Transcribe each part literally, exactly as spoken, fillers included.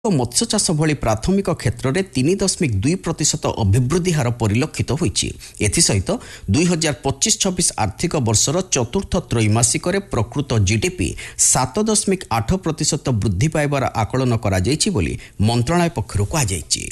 मत्स्य चाष भली प्राथमिक क्षेत्र में तीन दशमिक दुई प्रतिशत अभिवृद्धि हार परिलक्षित होइछि। एथिसहित दुई हजार पच्चीस छब्बीस आर्थिक वर्षर चतुर्थ त्रैमासिक प्रकृत जीडीपी सात दशमिक आठ प्रतिशत वृद्धि पाइबार आकलन करा जाइछि बोली मंत्रालय पक्षरु कहा जाइछि।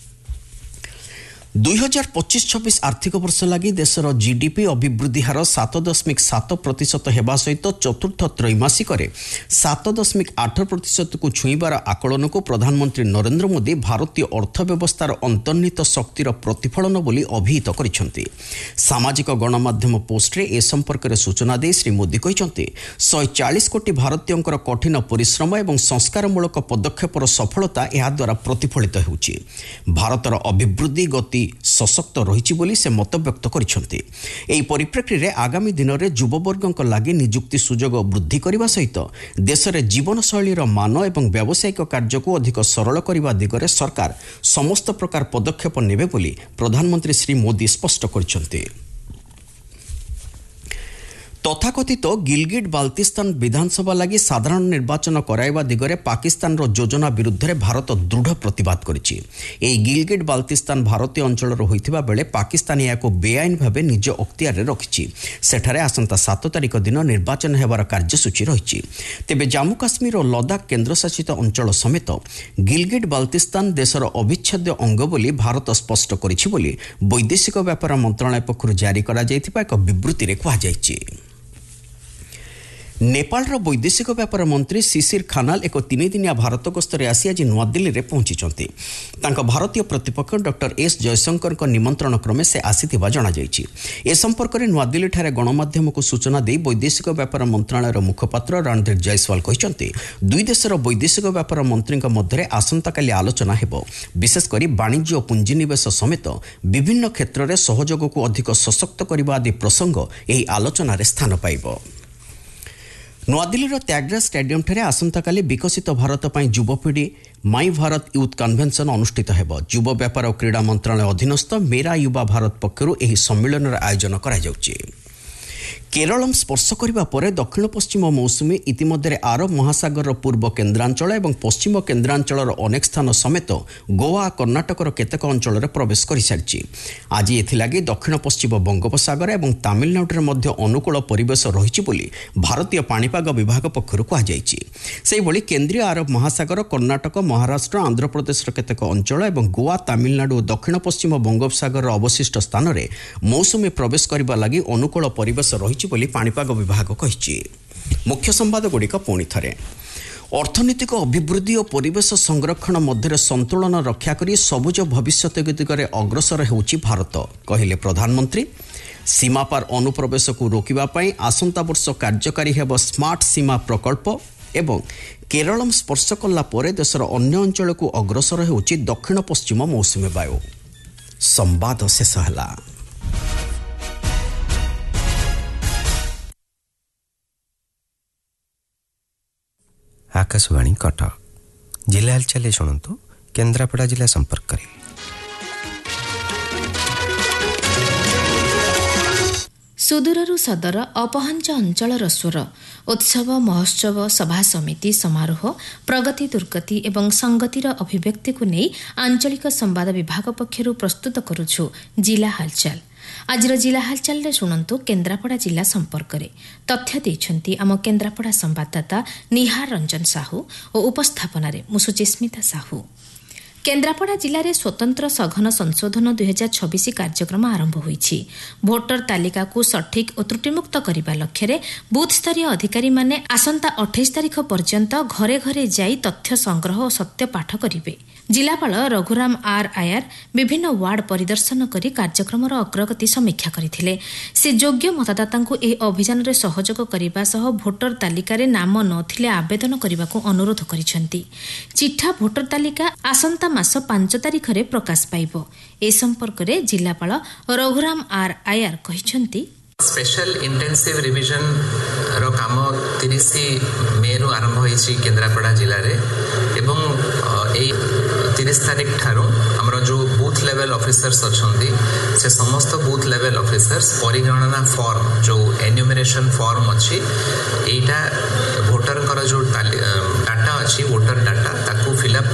दुई हजार पच्चीस छब्बीस आर्थिक वर्ष लगी देशर जीडीपी अभिवृद्धि हार सात दशमिक सात प्रतिशत हेबा सहित चतुर्थ त्रैमासिक सात दशमिक आठ प्रतिशत को छुईबार आकलन को प्रधानमंत्री नरेंद्र मोदी भारतीय अर्थव्यवस्थार अंतर्निहित शक्तिर प्रतिफलन बोली अभिहित करिसेंति। सामाजिक गणमाध्यम पोस्टरे ए संपर्क में सूचना दे श्री मोदी कहिसेंति सौ चालीस कोटी भारतीयंकर कठिन परिश्रम एवं संस्कारमूलक पदक्षेपर सफलता एहा द्वारा प्रतिफलित होउछि। भारतर अभिवृद्धि गति सशक्त रही बोली से मत व्यक्त करिसेंति। एही परिप्रेक्षी रे आगामी दिन में युववर्गों लगी निजुक्ति सुजोग वृद्धि करने सहित देश में जीवनशैलीर मान एवं व्यावसायिक कार्य को अधिक सरल करने दिगरे सरकार समस्त प्रकार पदक्षेप नेबे बोली प्रधानमंत्री श्री मोदी स्पष्ट करिसेंति। तथाकथित गिलगिट बाल्तिस्तान विधानसभा लगी साधारण निर्वाचन कराइबा दिगरे पाकिस्तान रो योजना विरुद्ध रे भारत दृढ़ प्रतिवाद करिछि। एही गिलगिट बाल्तिस्तान भारतीय अंचल रो होइथिबा बेले पाकिस्तान याको बेआईन भाबे निज अख्तियार रे रखिछि। सेठारे आसंता सात तारिख दिन निर्वाचन हेबार कार्यसूची रहिछि। तेबे जम्मू काश्मीर और लद्दाख केन्द्रशासित अंचल समेत गिलगिट बाल्तिस्तान देशर अविच्छेद्य अंग बोली भारत स्पष्ट करिछि बोली वैदेशिक व्यापार मंत्रालय पक्षरु जारी करा जायथिबा एक विबृत्ति रे कहा जायछि। नेपालर वैदेशिक व्यापार मंत्री शिशिर खानाल एक तीन दिनिया भारत गस्तरे आसी आज नुआदिल्ली रे पहुंचिचंती। तांका भारतीय प्रतिपक्ष डॉक्टर एस जयशंकर को निमंत्रण क्रमे से आसीथिबा जणा जायछि। ए संपर्क में नुआदिल्ली ठारे गणमाध्यम को सूचना दे वैदेशिक व्यापार मंत्रालयर मुखपात्र रणधीर जयसवाल कहिसंती दुई देशर वैदेशिक व्यापार मंत्री मध्य आसंता काली आलोचना हेबो। विशेषकर वाणिज्य और पुंजीनिवेश समेत विभिन्न क्षेत्र में सहयोग को अधिक सशक्त करने आदि प्रसंग एही आलोचना रे स्थान पाइबो। नुआदिल्लीर त्यागराज स्टेडियम ठारे आसंता काली विकसित भारत पाई युवपीढ़ी माई भारत यूथ कन्वेंशन अनुष्ठित हेबो। युव व्यापार और क्रीड़ा मंत्रालय अधीनस्थ मेरा युवा भारत पक्षरु एही सम्मेलन आयोजन करा जाउछि। केरल स्पर्श करने पर दक्षिण पश्चिम मौसुमी इतिमध्य आरब महासागर पूर्व केन्द्रांचल और पश्चिम केन्द्रांचल अनेक स्थान समेत गोवा कर्णाटकर केतेक अंचल में प्रवेश कर सारी। आज एथिलागि दक्षिण पश्चिम बंगोपसागर और तमिलनाडु में अनुकूल परिवेश रही बोली भारतीय पाणीपाग विभाग पक्षरु कहुଯାଇଛି। सेहिभଳି केन्द्रीय आरब महासागर कर्णाटक महाराष्ट्र आंध्र प्रदेश केतेक अंचल और गोवा तमिलनाडु दक्षिण पश्चिम बंगोपसागर अवशिष्ट स्थान में मौसुमी प्रवेश करने लगी अनुकूल परिवेश रही बोली पाणीपाग विभाग कहिछि। मुख्य संवाद गुड़िक पुणी थरे अर्थनैतिक अभिवृद्धि और परिवेश संरक्षण मध्य संतुलन रक्षा करी सबुज भविष्यत दिगरे अग्रसर होउछि भारत कहिले प्रधानमंत्री। सीमापार अनुप्रवेश को रोकिबा पई आसंता वर्ष कार्यकारी हेब स्मार्ट सीमा प्रकल्प एवं केरल स्पर्श कला परे देशर अन्य अंचल को अग्रसर होउछि दक्षिण पश्चिम मौसुमी वायु। संवाद शेष हला। आकाशवाणी कटक जिला हालचाल शुणु केन्द्रापड़ा जिला संपर्क करें। सुदूररू सदर अपहांच अंचल स्वर उत्सव महोत्सव सभा समिति समारोह प्रगति दुर्गति एवं संगतिर अभिव्यक्ति को नहीं आंचलिक संवाद विभाग पक्षरु प्रस्तुत करुछु जिला हालचाल। आज जिला हालचाल रे शुणु केन्द्रापड़ा जिला संपर्क में तथ्य देइछंती आम केन्द्रापड़ा संवाददाता निहार रंजन साहू और उपस्थापन मु सुचिस्मिता साहू। केन्द्रापड़ा जिले में स्वतंत्र सघन संशोधन दुई हजार छब्बीस कार्यक्रम आरंभ होईछि। भोटर तालिका को सठिक और त्रुटिमुक्त करने लक्ष्य बूथ स्तरीय अधिकारी माने आसंता अठाईस तारिख पर्यंत घरे घरे जाई तथ्य संग्रह और सत्यपाठ करिवे। जिलापाल रघुराम आर आयर विभिन्न वार्ड परिदर्शन करी कार्यक्रमर अग्रगति समीक्षा करथिले। से योग्य मतदाता को ए अभियान रे सहयोग करने सह भोटर तालिका रे नाम नथिले आवेदन करने अनुरोध करिसेंती। चिठा भोटर तालिका आसंता मास पांच तारिख रे प्रकाश पाइबो। ए संपर्क रे जिलापाल Raghuram are Eyre कहिसेंती special intensive revision रो काम तीस मे रु आरंभ होईछि केन्द्रापड़ा जिले रे एवं ए तीस तारिख ठारू हमर जो बूथ लेवल ऑफिसर्स अछंती से समस्त बूथ लेवल ऑफिसर्स परिगणना फॉर्म जो एन्यूमरेशन फॉर्म अछि एटा वोटर कर जो डाटा अछि वोटर डाटा ताकू फिलअप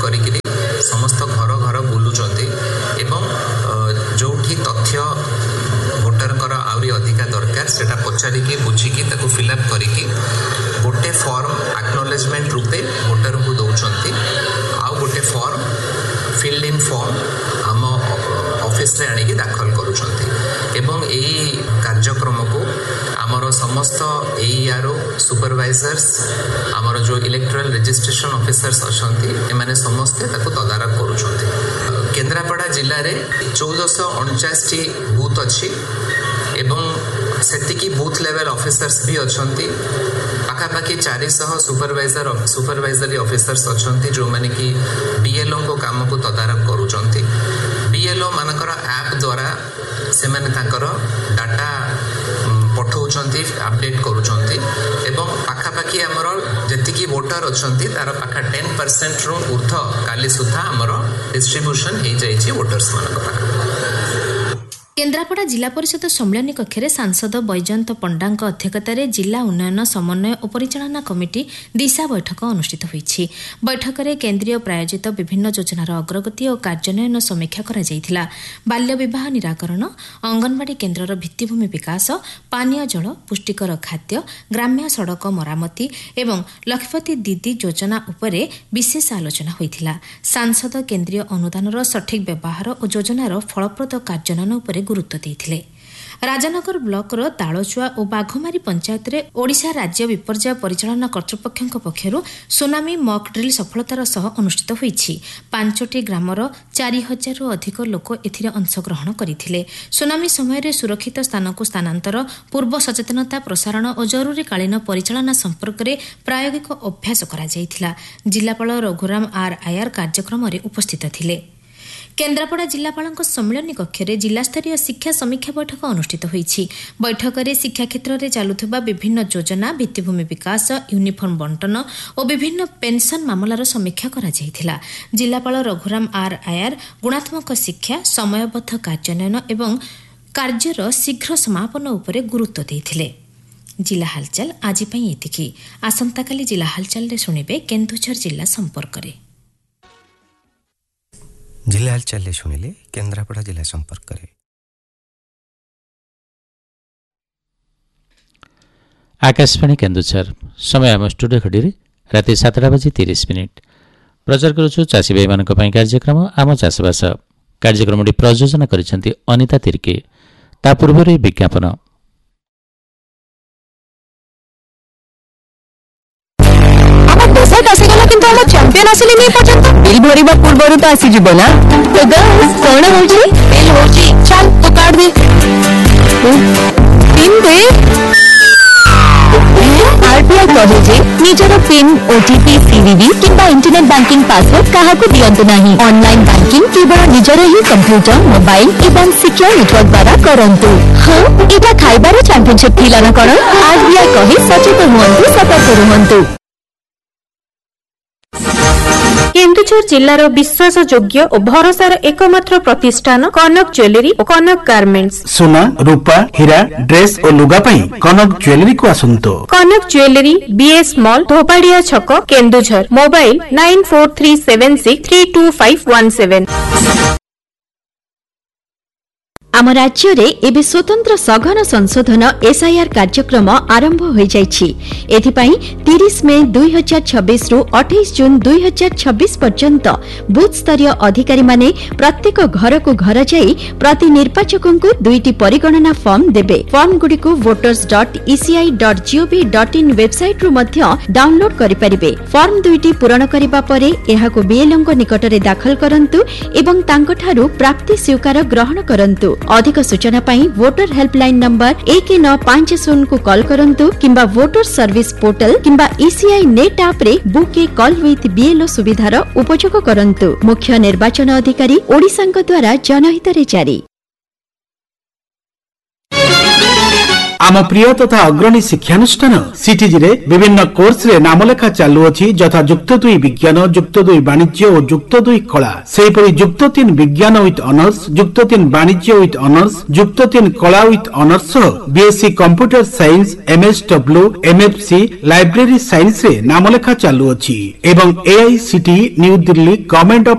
କରିକିରି ସମସ୍ତ ଘର ଘର ବୁଲୁଛନ୍ତି ଏବଂ ଯୋଉଠି ତଥ୍ୟ ଭୋଟରଙ୍କର ଆହୁରି ଅଧିକା ଦରକାର ସେଟା ପଚାରିକି ବୁଝିକି ତାକୁ ଫିଲ୍ଅପ୍ କରିକି ଗୋଟେ ଫର୍ମ ଆକ୍ନୋଲେଜମେଣ୍ଟ ରୂପେ ଭୋଟରଙ୍କୁ ଦେଉଛନ୍ତି ଆଉ ଗୋଟେ ଫର୍ମ ଫିଲ୍ଡ ଇନ୍ ଫର୍ମ ଆମ ଅଫିସରେ ଆଣିକି ଦାଖଲ କରୁଛନ୍ତି ଏବଂ ଏହି କାର୍ଯ୍ୟକ୍ରମକୁ ଆମର ସମସ୍ତ ଏଇଆର୍ଓ ସୁପରଭାଇଜର୍ସ ଆମର ଯେଉଁ ଇଲେକ୍ଟ୍ରାଲ ରେଜିଷ୍ଟ୍ରେସନ ଅଫିସର୍ସ ଅଛନ୍ତି ଏମାନେ ସମସ୍ତେ ତାକୁ ତଦାରଖ କରୁଛନ୍ତି। କେନ୍ଦ୍ରାପଡ଼ା ଜିଲ୍ଲାରେ ଚଉଦଶହ ଅଣଚାଶଟି ବୁଥ୍ ଅଛି ଏବଂ ସେତିକି ବୁଥ୍ ଲେଭେଲ ଅଫିସର୍ସ ବି ଅଛନ୍ତି। ପାଖାପାଖି ଚାରିଶହ ସୁପରଭାଇଜର ସୁପରଭାଇଜରୀ ଅଫିସର୍ସ ଅଛନ୍ତି ଯେଉଁମାନେ କି ବିଏଲ୍ଓଙ୍କ କାମକୁ ତଦାରଖ କରୁଛନ୍ତି। ବିଏଲ୍ଓ ମାନଙ୍କର ଆପ୍ ଦ୍ୱାରା ସେମାନେ ତାଙ୍କର ଡାଟା ପଠାଉଛନ୍ତି, ଆପଡେଟ୍ କରୁଛନ୍ତି ଏବଂ ପାଖାପାଖି ଆମର ଯେତିକି ଭୋଟର ଅଛନ୍ତି ତାର ପାଖା ଟେନ୍ ପରସେଣ୍ଟରୁ ଉର୍ଦ୍ଧ୍ୱ କାଲି ସୁଦ୍ଧା ଆମର ଡିଷ୍ଟ୍ରିବ୍ୟୁସନ୍ ହେଇଯାଇଛି ଭୋଟର୍ସ ମାନଙ୍କ ପାଖରେ। କେନ୍ଦ୍ରାପଡ଼ା ଜିଲ୍ଲା ପରିଷଦ ସମ୍ମିଳନୀ କକ୍ଷରେ ସାଂସଦ ବୈଜୟନ୍ତ ପଣ୍ଡାଙ୍କ ଅଧ୍ୟକ୍ଷତାରେ ଜିଲ୍ଲା ଉନ୍ନୟନ ସମନ୍ୱୟ ଓ ପରିଚାଳନା କମିଟି ଦିଶା ବୈଠକ ଅନୁଷ୍ଠିତ ହୋଇଛି। ବୈଠକରେ କେନ୍ଦ୍ରୀୟ ପ୍ରାୟୋଜିତ ବିଭିନ୍ନ ଯୋଜନାର ଅଗ୍ରଗତି ଓ କାର୍ଯ୍ୟାନ୍ୱୟନ ସମୀକ୍ଷା କରାଯାଇଥିଲା। ବାଲ୍ୟ ବିବାହ ନିରାକରଣ, ଅଙ୍ଗନବାଡି କେନ୍ଦ୍ରର ଭିତ୍ତିଭୂମି ବିକାଶ, ପାନୀୟ ଜଳ, ପୁଷ୍ଟିକର ଖାଦ୍ୟ, ଗ୍ରାମ୍ୟ ସଡ଼କ ମରାମତି ଏବଂ ଲକ୍ଷପତି ଦିଦି ଯୋଜନା ଉପରେ ବିଶେଷ ଆଲୋଚନା ହୋଇଥିଲା। ସାଂସଦ କେନ୍ଦ୍ରୀୟ ଅନୁଦାନର ସଠିକ୍ ବ୍ୟବହାର ଓ ଯୋଜନାର ଫଳପ୍ରଦ କାର୍ଯ୍ୟାନ୍ୱୟନ ଉପରେ ଗୁରୁତ୍ୱ ଦେଇଥିଲେ। ରାଜନଗର ବ୍ଲକର ତାଳଚୁଆ ଓ ବାଘମାରୀ ପଞ୍ଚାୟତରେ ଓଡ଼ିଶା ରାଜ୍ୟ ବିପର୍ଯ୍ୟୟ ପରିଚାଳନା କର୍ତ୍ତୃପକ୍ଷଙ୍କ ପକ୍ଷରୁ ସୁନାମି ମକ୍ ଡ୍ରିଲ୍ ସଫଳତାର ସହ ଅନୁଷ୍ଠିତ ହୋଇଛି। ପାଞ୍ଚଟି ଗ୍ରାମର ଚାରି ହଜାରରୁ ଅଧିକ ଲୋକ ଏଥିରେ ଅଂଶଗ୍ରହଣ କରିଥିଲେ। ସୁନାମି ସମୟରେ ସୁରକ୍ଷିତ ସ୍ଥାନକୁ ସ୍ଥାନାନ୍ତର, ପୂର୍ବ ସଚେତନତା ପ୍ରସାରଣ ଓ ଜରୁରୀକାଳୀନ ପରିଚାଳନା ସମ୍ପର୍କରେ ପ୍ରାୟୋଗିକ ଅଭ୍ୟାସ କରାଯାଇଥିଲା। ଜିଲ୍ଲାପାଳ ରଘୁରାମ ଆର୍ ଆୟାର କାର୍ଯ୍ୟକ୍ରମରେ ଉପସ୍ଥିତ ଥିଲେ। କେନ୍ଦ୍ରାପଡ଼ା ଜିଲ୍ଲାପାଳଙ୍କ ସମ୍ମିଳନୀ କକ୍ଷରେ ଜିଲ୍ଲାସ୍ତରୀୟ ଶିକ୍ଷା ସମୀକ୍ଷା ବୈଠକ ଅନୁଷ୍ଠିତ ହୋଇଛି। ବୈଠକରେ ଶିକ୍ଷା କ୍ଷେତ୍ରରେ ଚାଲୁଥିବା ବିଭିନ୍ନ ଯୋଜନା, ଭିତ୍ତିଭୂମି ବିକାଶ, ୟୁନିଫର୍ମ ବଣ୍ଟନ ଓ ବିଭିନ୍ନ ପେନ୍ସନ୍ ମାମଲାର ସମୀକ୍ଷା କରାଯାଇଥିଲା। ଜିଲ୍ଲାପାଳ ରଘୁରାମ ଆର୍ ଆୟାର ଗୁଣାତ୍ମକ ଶିକ୍ଷା, ସମୟବଦ୍ଧ କାର୍ଯ୍ୟାନ୍ୱୟନ ଏବଂ କାର୍ଯ୍ୟର ଶୀଘ୍ର ସମାପନ ଉପରେ ଗୁରୁତ୍ୱ ଦେଇଥିଲେ। ଜିଲ୍ଲା ହାଲଚାଲ ଆଜି ପାଇଁ ଏତିକି। ଆସନ୍ତାକାଲି ଜିଲ୍ଲା ହାଲଚାଲରେ ଶୁଣିବେ କେନ୍ଦୁଝର ଜିଲ୍ଲା ସମ୍ପର୍କରେ। ଜିଲ୍ଲା ହାଲଚାଲରେ ଶୁଣିଲେ କେନ୍ଦ୍ରାପଡ଼ା ଜିଲ୍ଲା ସମ୍ପର୍କରେ। ଆକାଶବାଣୀ କେନ୍ଦୁଝର। ସମୟ ଆମ ଷ୍ଟୁଡ଼ିଓ ଘଡ଼ିରେ ରାତି ସାତଟା ବାଜି ତିରିଶ ମିନିଟ୍। ପ୍ରଚାର କରୁଛୁ ଚାଷୀ ଭାଇମାନଙ୍କ ପାଇଁ କାର୍ଯ୍ୟକ୍ରମ ଆମ ଚାଷବାସ। କାର୍ଯ୍ୟକ୍ରମଟି ପ୍ରଯୋଜନା କରିଛନ୍ତି ଅନିତା ତିର୍କେ। ତା ପୂର୍ବରୁ ବିଜ୍ଞାପନ। କିନ୍ତୁ ଆମ ଚାମ୍ପିୟନ ଆସିଲେନି ଏପର୍ଯ୍ୟନ୍ତ। ବିଲ୍ ଭରିବା ପୂର୍ବରୁ ତ ଆସିଯିବ ନା। କଣ ହଉଛି? ବିଲ୍ ହଉଛି। ଚାଲ ତୁ କାର୍ଡ ଦେ। ପିନ୍ ଦେ। ଆରଟିଆଇ କହେ ଯେ ନିଜର ପିନ୍, ଓଟିପି, ସିଭିଭି କିମ୍ବା ଇଣ୍ଟରନେଟ୍ ବ୍ୟାଙ୍କିଂ ପାସୱାର୍ଡ କାହାକୁ ଦିଅନ୍ତୁ ନାହିଁ। ଅନଲାଇନ୍ ବ୍ୟାଙ୍କିଂ କେବଳ ନିଜର ହିଁ କମ୍ପ୍ୟୁଟର, ମୋବାଇଲ ଏବଂ ସିକ୍ୟୁର ନେଟୱାର୍କ ଦ୍ୱାରା କରନ୍ତୁ। ହଁ, ଏଇଟା ଖାଇବାର ଚାମ୍ପିୟନସିପ୍ ଥିଲା ନା କଣ? ଆରଟିଆଇ କହେ ସଚେତନ ହୁଅନ୍ତୁ, ସତର୍କ ରୁହନ୍ତୁ। କେନ୍ଦୁଝର ଜିଲ୍ଲାର ବିଶ୍ୱାସଯୋଗ୍ୟ ଓ ଭରସାର ଏକମାତ୍ର ପ୍ରତିଷ୍ଠାନ କନକ ଜୁଏଲାରୀ ଓ କନକ ଗାର୍ମେଣ୍ଟସ୍। ସୁନା, ରୂପା, ହୀରା, ଡ୍ରେସ୍ ଓ ଲୁଗା ପାଇଁ କନକ ଜୁଏଲାରୀକୁ ଆସନ୍ତୁ। କନକ ଜୁଏଲାରୀ, ବିଏସ୍ ମଲ୍, ଧୋବାଡ଼ିଆ ଛକ, Keonjhar. Mobile nine four three seven six three two five one seven. ଆମ ରାଜ୍ୟରେ ଏବେ ସ୍ୱତନ୍ତ୍ର ସଘନ ସଂଶୋଧନ ଏସ୍ଆଇଆର୍ କାର୍ଯ୍ୟକ୍ରମ ଆରମ୍ଭ ହୋଇଯାଇଛି। ଏଥିପାଇଁ ତିରିଶ ମେ ଦୁଇ ହଜାର ଛବିଶରୁ ଅଠେଇଶ ଜୁନ୍ ଦୁଇ ହଜାର ଛବିଶ ପର୍ଯ୍ୟନ୍ତ ବୁଥ୍ ସ୍ତରୀୟ ଅଧିକାରୀମାନେ ପ୍ରତ୍ୟେକ ଘରକୁ ଘର ଯାଇ ପ୍ରତି ନିର୍ବାଚକଙ୍କୁ ଦୁଇଟି ପରିଗଣନା ଫର୍ମ ଦେବେ। ଫର୍ମଗୁଡ଼ିକୁ voters dot ECI dot GOV dot in ୱେବ୍ସାଇଟ୍ରୁ ମଧ୍ୟ ଡାଉନଲୋଡ୍ କରିପାରିବେ। ଫର୍ମ ଦୁଇଟି ପୂରଣ କରିବା ପରେ ଏହାକୁ ବିଏଲ୍ଓଙ୍କ ନିକଟରେ ଦାଖଲ କରନ୍ତୁ ଏବଂ ତାଙ୍କଠାରୁ ପ୍ରାପ୍ତି ସ୍ୱୀକାର ଗ୍ରହଣ କରନ୍ତୁ। ଅଧିକ ସୂଚନା ପାଇଁ ଭୋଟର ହେଲ୍ପଲାଇନ୍ ନମ୍ବର ଏକ ନଅ ପାଞ୍ଚ ଶୂନକୁ କଲ୍ କରନ୍ତୁ କିମ୍ବା ଭୋଟର ସର୍ଭିସ ପୋର୍ଟାଲ କିମ୍ବା ଇସିଆଇ ନେଟ୍ ଆପ୍ରେ book A call with BLO ସୁବିଧାର ଉପଯୋଗ କରନ୍ତୁ। ମୁଖ୍ୟ ନିର୍ବାଚନ ଅଧିକାରୀ ଓଡ଼ିଶାଙ୍କ ଦ୍ୱାରା ଜନହିତରେ ଜାରି। आम प्रिय तथा अग्रणी शिक्षानुष्ठान सीटीजी रे विभिन्न कोर्स रे नामलेखा चालू अछि यथा युक्त दुई विज्ञान युक्त दुई वाणिज्य और युक्त दुई कला सेहिपरि युक्त तीन विज्ञान विथ ऑनर्स युक्त तीन वाणिज्य विथ ऑनर्स युक्त तीन कला with honours BSc computer science MSW MFC library science रे नामलेखा चालू अछि एवं AICT new Delhi government of